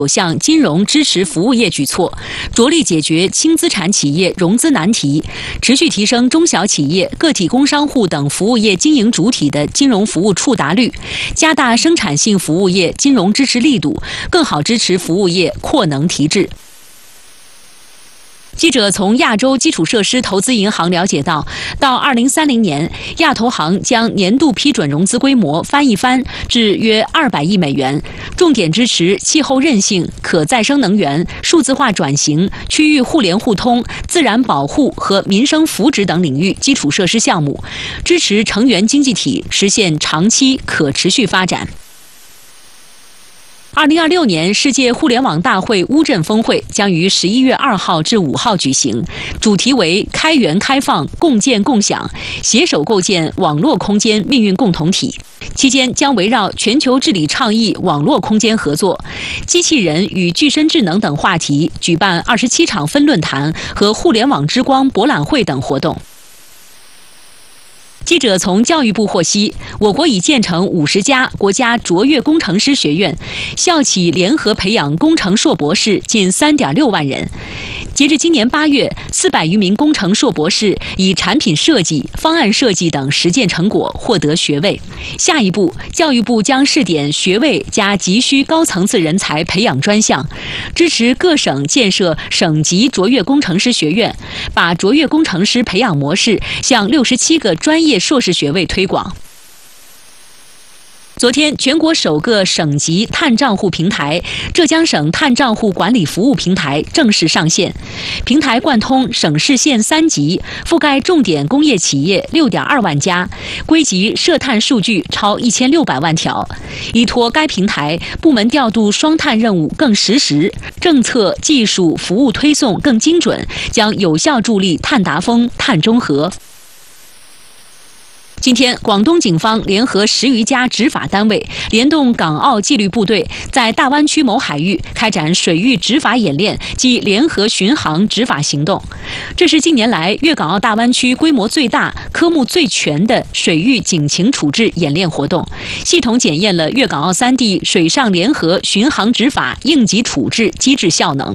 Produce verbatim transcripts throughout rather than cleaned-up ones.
有项金融支持服务业举措，着力解决轻资产企业融资难题，持续提升中小企业、个体工商户等服务业经营主体的金融服务触达率，加大生产性服务业金融支持力度，更好支持服务业扩能提质。记者从亚洲基础设施投资银行了解到，到二零三零年，亚投行将年度批准融资规模翻一番至约二百亿美元，重点支持气候韧性、可再生能源、数字化转型、区域互联互通、自然保护和民生福祉等领域基础设施项目，支持成员经济体实现长期可持续发展。二零二六年世界互联网大会乌镇峰会将于十一月二号至五号举行，主题为开源开放、共建共享，携手构建网络空间命运共同体。期间将围绕全球治理倡议、网络空间合作、机器人与具身智能等话题，举办二十七场分论坛和互联网之光博览会等活动。记者从教育部获悉，我国已建成五十家国家卓越工程师学院，校企联合培养工程硕博士近三点六万人。截至今年八月，四百余名工程硕博士以产品设计、方案设计等实践成果获得学位。下一步，教育部将试点学位加急需高层次人才培养专项，支持各省建设省级卓越工程师学院，把卓越工程师培养模式向六十七个专业硕士学位推广。昨天，全国首个省级碳账户平台——浙江省碳账户管理服务平台正式上线。平台贯通省市县三级，覆盖重点工业企业六点二万家，归集涉碳数据超一千六百万条。依托该平台，部门调度双碳任务更实时，政策、技术、服务推送更精准，将有效助力碳达峰、碳中和。今天，广东警方联合十余家执法单位，联动港澳纪律部队，在大湾区某海域开展水域执法演练及联合巡航执法行动。这是近年来粤港澳大湾区规模最大、科目最全的水域警情处置演练活动，系统检验了粤港澳三地水上联合巡航执法应急处置机制效能。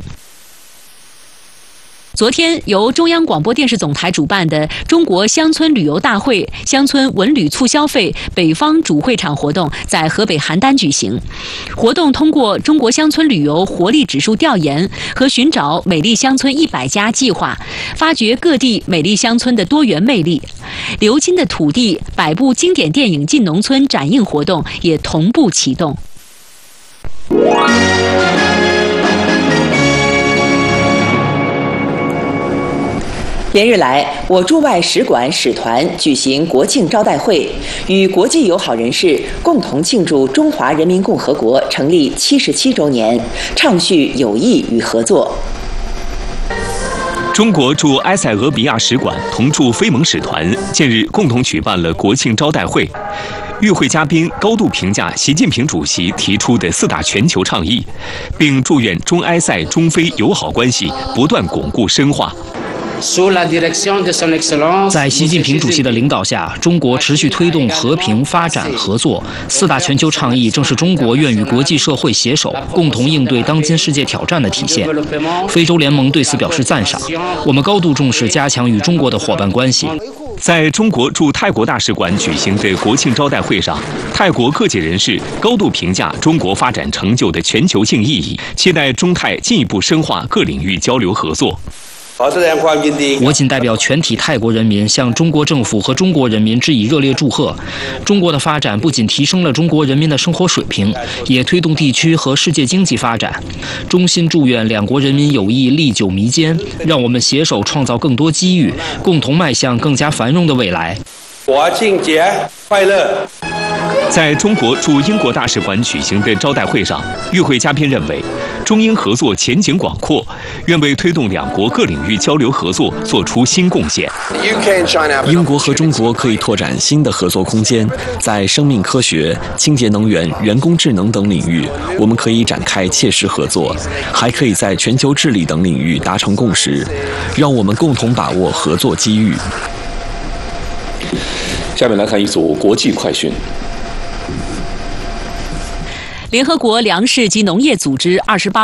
昨天，由中央广播电视总台主办的中国乡村旅游大会乡村文旅促消费北方主会场活动在河北邯郸举行。活动通过中国乡村旅游活力指数调研和寻找美丽乡村一百家计划，发掘各地美丽乡村的多元魅力。流金的土地百部经典电影进农村展映活动也同步启动。 连日来，我驻外使馆使团举行国庆招待会，与国际友好人士共同庆祝中华人民共和国成立七十七周年，畅叙友谊与合作。 中国驻埃塞俄比亚使馆同驻非盟使团近日共同举办了国庆招待会。与会嘉宾高度评价习近平主席提出的四大全球倡议，并祝愿中埃塞中非友好关系不断巩固深化。 在习近平主席的领导下，中国持续推动和平、发展、合作。四大全球倡议正是中国愿与国际社会携手，共同应对当今世界挑战的体现。非洲联盟对此表示赞赏。我们高度重视加强与中国的伙伴关系。 在中国驻泰国大使馆举行的国庆招待会上，泰国各界人士高度评价中国发展成就的全球性意义，期待中泰进一步深化各领域交流合作。 我谨代表全体泰国人民向中国政府和中国人民致以热烈祝贺。中国的发展不仅提升了中国人民的生活水平，也推动地区和世界经济发展。衷心祝愿两国人民友谊历久弥坚，让我们携手创造更多机遇，共同迈向更加繁荣的未来。 国庆节快乐！ 在中国驻英国大使馆举行的招待会上，与会嘉宾认为，中英合作前景广阔，愿为推动两国各领域交流合作做出新贡献。 英国和中国可以拓展新的合作空间，在生命科学、清洁能源、人工智能等领域，我们可以展开切实合作，还可以在全球治理等领域达成共识，让我们共同把握合作机遇。 下面来看一组国际快讯。 联合国粮食及农业组织二十八